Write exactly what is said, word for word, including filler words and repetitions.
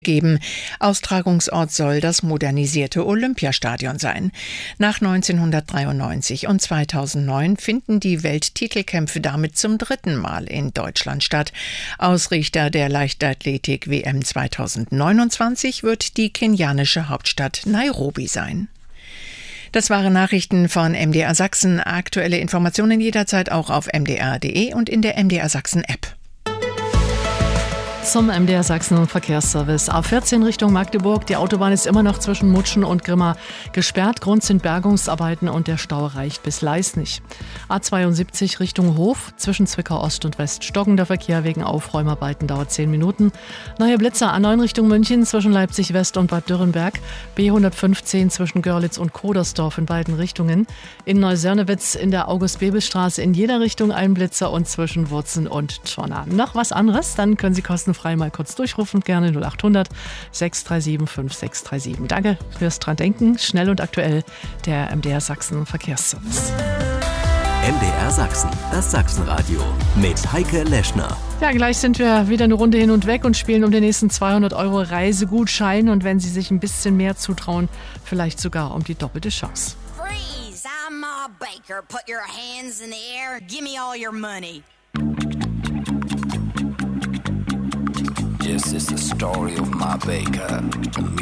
geben. Austragungsort soll das modernisierte Olympiastadion sein. Nach neunzehnhundertdreiundneunzig und zweitausendneun finden die Welttitelkämpfe damit zum dritten Mal in Deutschland statt. Ausrichter der Leichtathletik-W M zweitausendneunundzwanzig wird die kenianische Hauptstadt Nairobi sein. Das waren Nachrichten von M D R Sachsen. Aktuelle Informationen jederzeit auch auf m d r punkt d e und in der M D R Sachsen App. Zum M D R Sachsen Verkehrsservice. A vierzehn Richtung Magdeburg. Die Autobahn ist immer noch zwischen Mutschen und Grimma gesperrt. Grund sind Bergungsarbeiten und der Stau reicht bis Leisnig. A zweiundsiebzig Richtung Hof. Zwischen Zwickau Ost und West stockender Verkehr wegen Aufräumarbeiten dauert zehn Minuten. Neue Blitzer A neun Richtung München zwischen Leipzig West und Bad Dürrenberg. B hundertfünfzehn zwischen Görlitz und Kodersdorf in beiden Richtungen. In Neusörnewitz in der August-Bebel-Straße in jeder Richtung ein Blitzer und zwischen Wurzen und Tschorna. Noch was anderes? Dann können Sie kostenlos frei mal kurz durchrufen, gerne null achthundert sechs drei sieben fünf sechs drei sieben. Danke fürs dran denken. Schnell und aktuell der M D R Sachsen Verkehrsservice. M D R Sachsen, das Sachsenradio mit Heike Leschner. Ja, gleich sind wir wieder eine Runde hin und weg und spielen um den nächsten zweihundert Euro Reisegutschein. Und wenn Sie sich ein bisschen mehr zutrauen, vielleicht sogar um die doppelte Chance. Freeze! I'm Ma Baker. Put your hands in the air. Give me all your money. This is the story of Ma Baker.